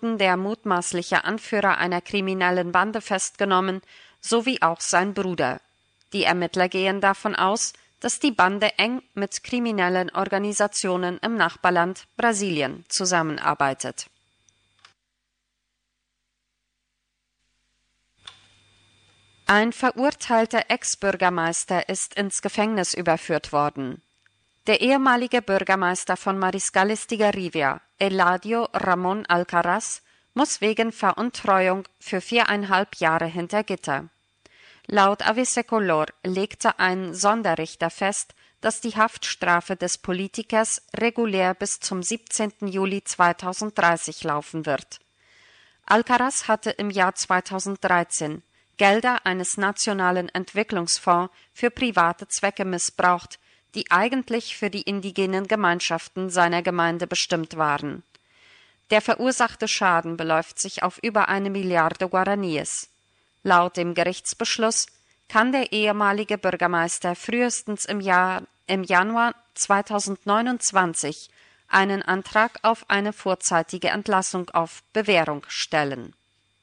Minuten der mutmaßliche Anführer einer kriminellen Bande festgenommen, sowie auch sein Bruder. Die Ermittler gehen davon aus, dass die Bande eng mit kriminellen Organisationen im Nachbarland Brasilien zusammenarbeitet. Ein verurteilter Ex-Bürgermeister ist ins Gefängnis überführt worden. Der ehemalige Bürgermeister von Mariscales de Garrivia, Eladio Ramón Alcaraz, muss wegen Veruntreuung für 4,5 Jahre hinter Gitter. Laut Avise Color legte ein Sonderrichter fest, dass die Haftstrafe des Politikers regulär bis zum 17. Juli 2030 laufen wird. Alcaraz hatte im Jahr 2013 Gelder eines nationalen Entwicklungsfonds für private Zwecke missbraucht, die eigentlich für die indigenen Gemeinschaften seiner Gemeinde bestimmt waren. Der verursachte Schaden beläuft sich auf über 1 Milliarde Guaraníes. Laut dem Gerichtsbeschluss kann der ehemalige Bürgermeister frühestens im Januar 2029 einen Antrag auf eine vorzeitige Entlassung auf Bewährung stellen.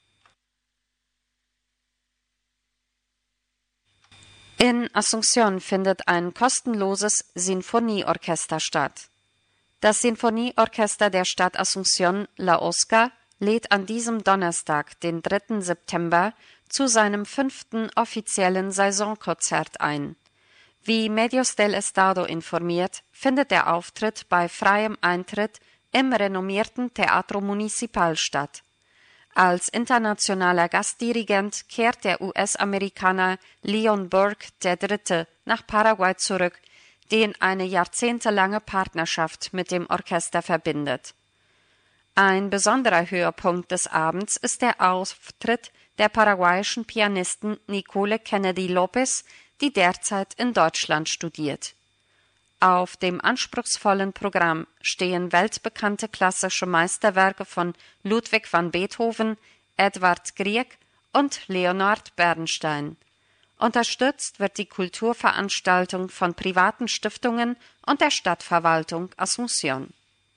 In Asunción findet ein kostenloses Sinfonieorchester statt. Das Sinfonieorchester der Stadt Asunción, La Oscar, lädt an diesem Donnerstag, den 3. September, zu seinem 5. offiziellen Saisonkonzert ein. Wie Medios del Estado informiert, findet der Auftritt bei freiem Eintritt im renommierten Teatro Municipal statt. Als internationaler Gastdirigent kehrt der US-Amerikaner Leon Burke III. Nach Paraguay zurück, den eine jahrzehntelange Partnerschaft mit dem Orchester verbindet. Ein besonderer Höhepunkt des Abends ist der Auftritt der paraguayischen Pianistin Nicole Kennedy Lopez, die derzeit in Deutschland studiert. Auf dem anspruchsvollen Programm stehen weltbekannte klassische Meisterwerke von Ludwig van Beethoven, Edvard Grieg und Leonard Bernstein. Unterstützt wird die Kulturveranstaltung von privaten Stiftungen und der Stadtverwaltung Asunción.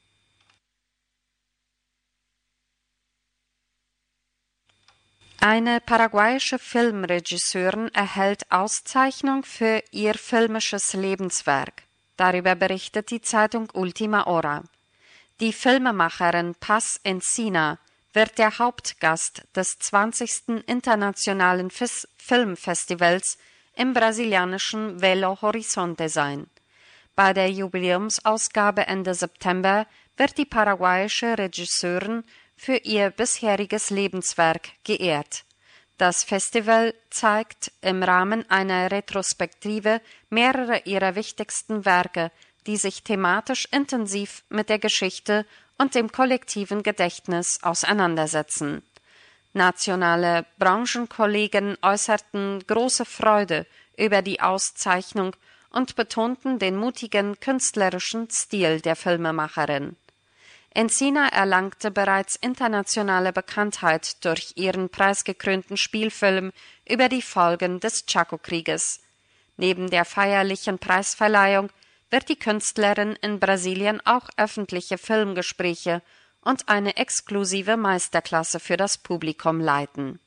Eine paraguayische Filmregisseurin erhält Auszeichnung für ihr filmisches Lebenswerk. Darüber berichtet die Zeitung Última Hora. Die Filmemacherin Paz Encina wird der Hauptgast des 20. Internationalen Filmfestivals im brasilianischen Belo Horizonte sein. Bei der Jubiläumsausgabe Ende September wird die paraguayische Regisseurin für ihr bisheriges Lebenswerk geehrt. Das Festival zeigt im Rahmen einer Retrospektive mehrere ihrer wichtigsten Werke, die sich thematisch intensiv mit der Geschichte und dem kollektiven Gedächtnis auseinandersetzen. Nationale Branchenkollegen äußerten große Freude über die Auszeichnung und betonten den mutigen künstlerischen Stil der Filmemacherin. Encina erlangte bereits internationale Bekanntheit durch ihren preisgekrönten Spielfilm über die Folgen des Chaco-Krieges. Neben der feierlichen Preisverleihung wird die Künstlerin in Brasilien auch öffentliche Filmgespräche und eine exklusive Meisterklasse für das Publikum leiten.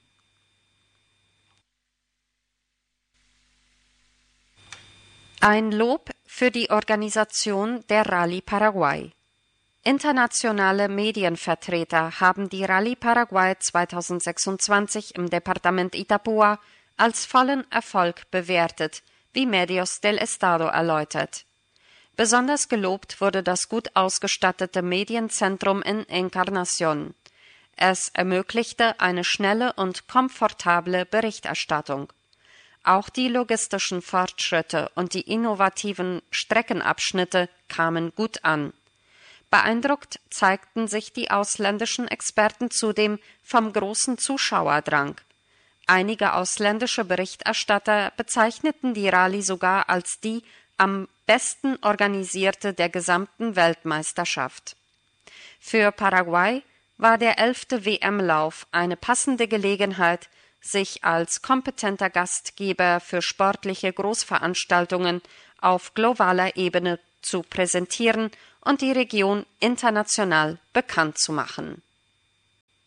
Ein Lob für die Organisation der Rallye Paraguay. Internationale Medienvertreter haben die Rallye Paraguay 2026 im Departement Itapúa als vollen Erfolg bewertet, wie Medios del Estado erläutert. Besonders gelobt wurde das gut ausgestattete Medienzentrum in Encarnación. Es ermöglichte eine schnelle und komfortable Berichterstattung. Auch die logistischen Fortschritte und die innovativen Streckenabschnitte kamen gut an. Beeindruckt zeigten sich die ausländischen Experten zudem vom großen Zuschauerdrang. Einige ausländische Berichterstatter bezeichneten die Rallye sogar als die am besten organisierte der gesamten Weltmeisterschaft. Für Paraguay war der 11. WM-Lauf eine passende Gelegenheit, sich als kompetenter Gastgeber für sportliche Großveranstaltungen auf globaler Ebene zu präsentieren und die Region international bekannt zu machen.